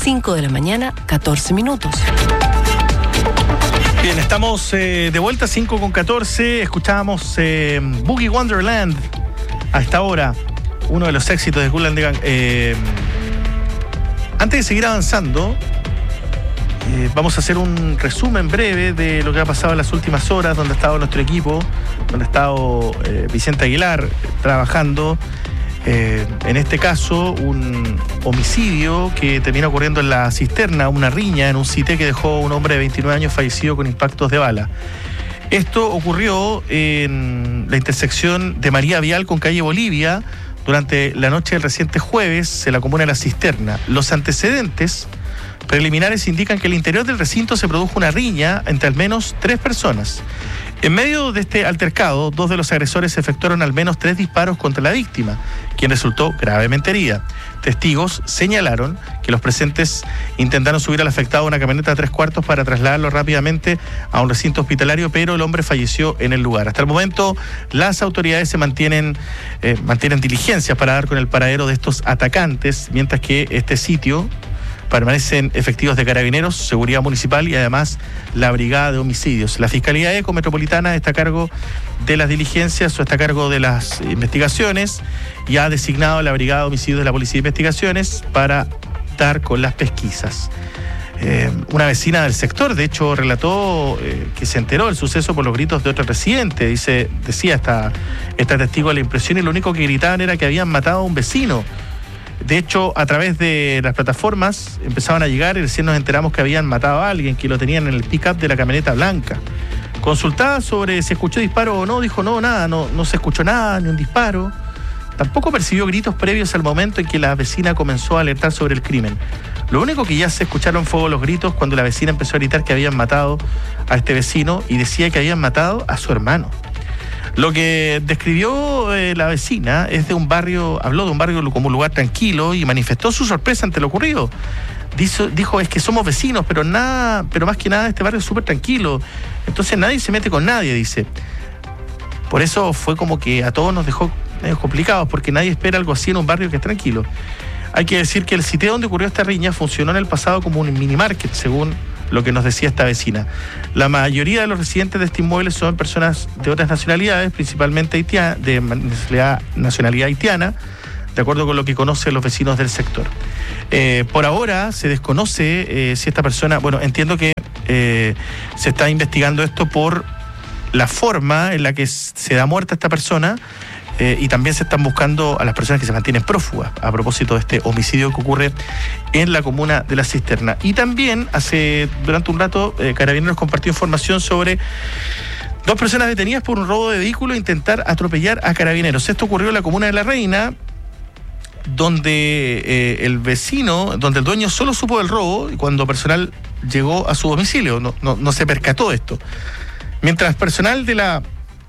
5 de la mañana, 14 minutos. Bien, estamos de vuelta, 5:14. Escuchábamos Boogie Wonderland a esta hora, uno de los éxitos de Kool and the Gang. Antes de seguir avanzando, vamos a hacer un resumen breve de lo que ha pasado en las últimas horas, donde ha estado nuestro equipo, donde ha estado Vicente Aguilar trabajando. En este caso, un homicidio que termina ocurriendo en La Cisterna, una riña en un sitio que dejó un hombre de 29 años fallecido con impactos de bala. Esto ocurrió en la intersección de María Vial con calle Bolivia durante la noche del reciente jueves en la comuna de La Cisterna. Los antecedentes preliminares indican que al interior del recinto se produjo una riña entre al menos 3 personas. En medio de este altercado, 2 de los agresores efectuaron al menos 3 disparos contra la víctima, quien resultó gravemente herida. Testigos señalaron que los presentes intentaron subir al afectado a una camioneta de 3/4 para trasladarlo rápidamente a un recinto hospitalario, pero el hombre falleció en el lugar. Hasta el momento, las autoridades se mantienen diligencias para dar con el paradero de estos atacantes, mientras que este sitio permanecen efectivos de Carabineros, Seguridad Municipal y además la Brigada de Homicidios. La Fiscalía ECO Metropolitana está a cargo de las diligencias o está a cargo de las investigaciones y ha designado a la Brigada de Homicidios de la Policía de Investigaciones para dar con las pesquisas. Una vecina del sector, de hecho, relató que se enteró del suceso por los gritos de otro residente. Decía esta testigo de la impresión, y lo único que gritaban era que habían matado a un vecino. De hecho, a través de las plataformas empezaban a llegar y recién nos enteramos que habían matado a alguien, que lo tenían en el pick-up de la camioneta blanca. Consultada sobre si escuchó disparo o no, dijo nada, no se escuchó nada, ni un disparo. Tampoco percibió gritos previos al momento en que la vecina comenzó a alertar sobre el crimen. Lo único que ya se escucharon fue los gritos cuando la vecina empezó a gritar que habían matado a este vecino y decía que habían matado a su hermano. Lo que describió la vecina es de un barrio, habló de un barrio como un lugar tranquilo y manifestó su sorpresa ante lo ocurrido. Dijo, es que somos vecinos, pero más que nada este barrio es súper tranquilo. Entonces nadie se mete con nadie, dice. Por eso fue como que a todos nos dejó medio complicados, porque nadie espera algo así en un barrio que es tranquilo. Hay que decir que el sitio donde ocurrió esta riña funcionó en el pasado como un mini market, según lo que nos decía esta vecina. La mayoría de los residentes de este inmueble son personas de otras nacionalidades, principalmente de nacionalidad haitiana, de acuerdo con lo que conocen los vecinos del sector. Por ahora se desconoce si esta persona, entiendo que se está investigando esto por la forma en la que se da muerte a esta persona, y también se están buscando a las personas que se mantienen prófugas a propósito de este homicidio que ocurre en la comuna de La Cisterna. Y también durante un rato Carabineros compartió información sobre 2 personas detenidas por un robo de vehículo e intentar atropellar a Carabineros. Esto ocurrió en la comuna de La Reina, donde el dueño solo supo del robo y cuando personal llegó a su domicilio no se percató de esto. Mientras personal de la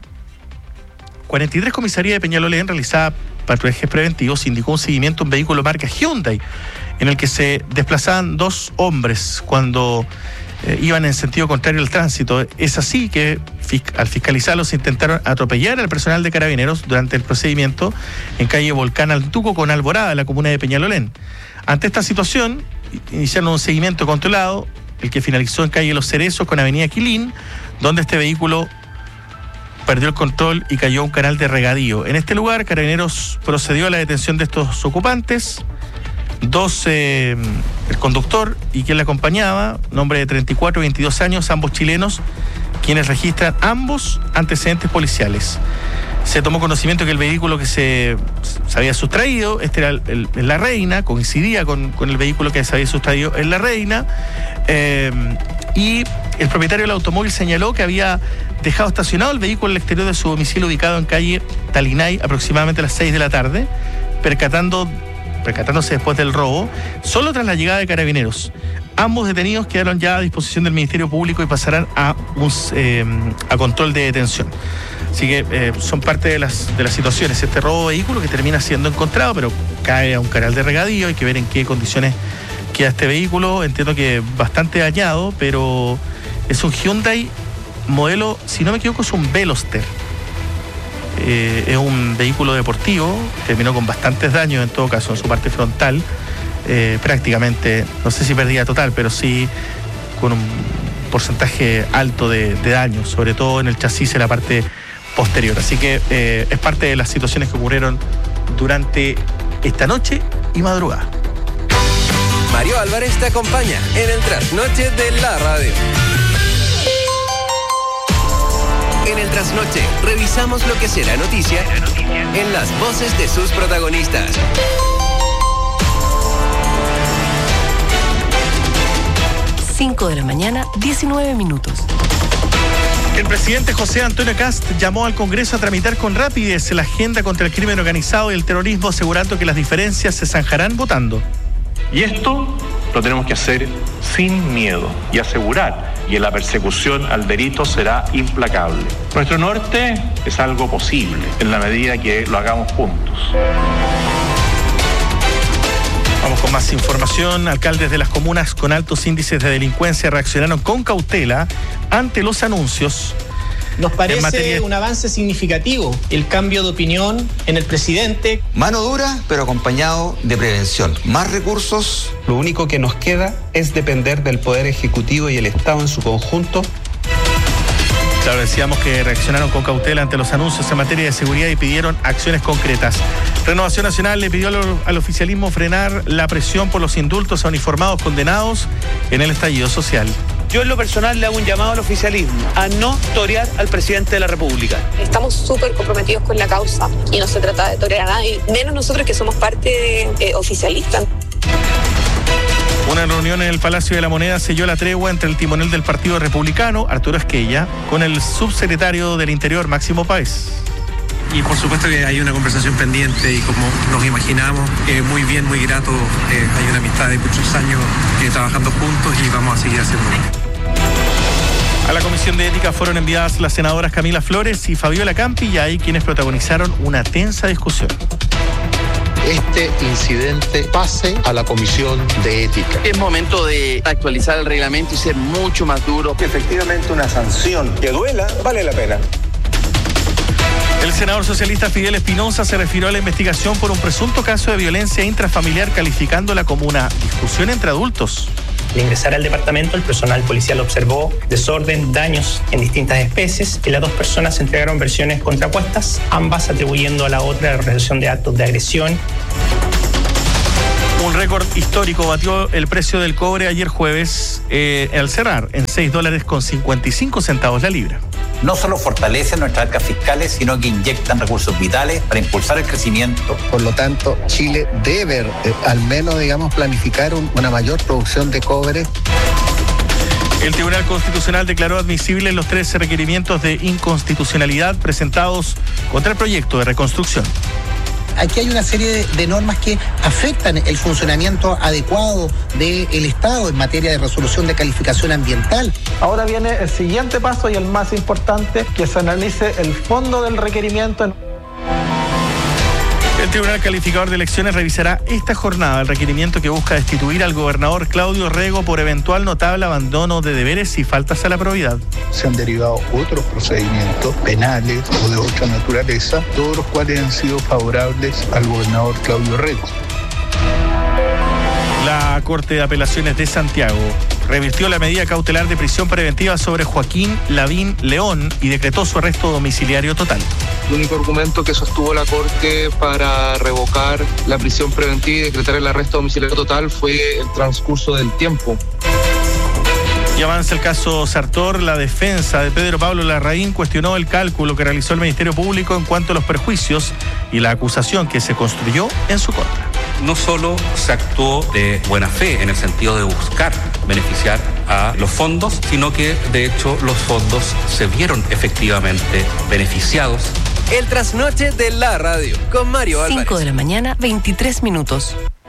43 Comisaría de Peñalolén realizaba patrullajes preventivos, indicó un seguimiento a un vehículo marca Hyundai en el que se desplazaban 2 hombres cuando iban en sentido contrario al tránsito. Es así que al fiscalizarlos intentaron atropellar al personal de Carabineros durante el procedimiento en calle Volcán Altuco con Alborada, en la comuna de Peñalolén. Ante esta situación, iniciaron un seguimiento controlado, el que finalizó en calle Los Cerezos con avenida Quilín, donde este vehículo perdió el control y cayó a un canal de regadío. En este lugar, Carabineros procedió a la detención de estos ocupantes, 2, el conductor y quien le acompañaba, nombre de 34 y 22 años, ambos chilenos, quienes registran ambos antecedentes policiales. Se tomó conocimiento que el vehículo que se había sustraído, este era en La Reina, coincidía con el vehículo que se había sustraído en La Reina, y el propietario del automóvil señaló que había dejado estacionado el vehículo al exterior de su domicilio ubicado en calle Talinay aproximadamente a las 6 de la tarde, percatándose después del robo, solo tras la llegada de Carabineros. Ambos detenidos quedaron ya a disposición del Ministerio Público y pasarán a control de detención. Así que son parte de las situaciones. Este robo de vehículo que termina siendo encontrado, pero cae a un canal de regadío. Hay que ver en qué condiciones queda este vehículo. Entiendo que bastante dañado, pero es un Hyundai modelo, si no me equivoco, es un Veloster. Es un vehículo deportivo, terminó con bastantes daños en todo caso en su parte frontal. prácticamente, no sé si pérdida total, pero sí con un porcentaje alto de daños, sobre todo en el chasis en la parte posterior. Así que es parte de las situaciones que ocurrieron durante esta noche y madrugada. Mario Álvarez te acompaña en el Trasnoche de la Radio. En el Trasnoche revisamos lo que será noticia en las voces de sus protagonistas. 5 de la mañana, 19 minutos. El presidente José Antonio Kast llamó al Congreso a tramitar con rapidez la agenda contra el crimen organizado y el terrorismo, asegurando que las diferencias se zanjarán votando. Y esto lo tenemos que hacer sin miedo y asegurar que la persecución al delito será implacable. Nuestro norte es algo posible en la medida que lo hagamos juntos. Vamos con más información. Alcaldes de las comunas con altos índices de delincuencia reaccionaron con cautela ante los anuncios. Nos parece un avance significativo el cambio de opinión en el presidente. Mano dura, pero acompañado de prevención. Más recursos. Lo único que nos queda es depender del Poder Ejecutivo y el Estado en su conjunto. Claro, decíamos que reaccionaron con cautela ante los anuncios en materia de seguridad y pidieron acciones concretas. Renovación Nacional le pidió al oficialismo frenar la presión por los indultos a uniformados condenados en el estallido social. Yo en lo personal le hago un llamado al oficialismo a no torear al presidente de la República. Estamos súper comprometidos con la causa y no se trata de torear a nadie, menos nosotros que somos parte oficialista. Una reunión en el Palacio de la Moneda selló la tregua entre el timonel del Partido Republicano, Arturo Esquella, con el subsecretario del Interior, Máximo Páez. Y por supuesto que hay una conversación pendiente y como nos imaginamos, muy bien, muy grato, hay una amistad de muchos años trabajando juntos y vamos a seguir haciéndolo. A la Comisión de Ética fueron enviadas las senadoras Camila Flores y Fabiola Campi, y ahí quienes protagonizaron una tensa discusión. Este incidente pase a la Comisión de Ética. Es momento de actualizar el reglamento y ser mucho más duro. Efectivamente, una sanción que duela vale la pena. El senador socialista Fidel Espinosa se refirió a la investigación por un presunto caso de violencia intrafamiliar, calificándola como una discusión entre adultos. Al ingresar al departamento, el personal policial observó desorden, daños en distintas especies y las dos personas entregaron versiones contrapuestas, ambas atribuyendo a la otra la realización de actos de agresión. Un récord histórico batió el precio del cobre ayer jueves al cerrar en $6.55 la libra. No solo fortalecen nuestras arcas fiscales, sino que inyectan recursos vitales para impulsar el crecimiento. Por lo tanto, Chile debe al menos, planificar una mayor producción de cobre. El Tribunal Constitucional declaró admisibles los 13 requerimientos de inconstitucionalidad presentados contra el proyecto de reconstrucción. Aquí hay una serie de normas que afectan el funcionamiento adecuado del Estado en materia de resolución de calificación ambiental. Ahora viene el siguiente paso y el más importante, que se analice el fondo del requerimiento. El Tribunal Calificador de Elecciones revisará esta jornada el requerimiento que busca destituir al gobernador Claudio Rego por eventual notable abandono de deberes y faltas a la probidad. Se han derivado otros procedimientos penales o de otra naturaleza, todos los cuales han sido favorables al gobernador Claudio Rego. La Corte de Apelaciones de Santiago revirtió la medida cautelar de prisión preventiva sobre Joaquín Lavín León y decretó su arresto domiciliario total. El único argumento que sostuvo la Corte para revocar la prisión preventiva y decretar el arresto domiciliario total fue el transcurso del tiempo. Y avanza el caso Sartor. La defensa de Pedro Pablo Larraín cuestionó el cálculo que realizó el Ministerio Público en cuanto a los perjuicios y la acusación que se construyó en su contra. No solo se actuó de buena fe en el sentido de buscar beneficiar a los fondos, sino que de hecho los fondos se vieron efectivamente beneficiados. El Trasnoche de la Radio con Mario Álvarez. 5 de la mañana, 23 minutos.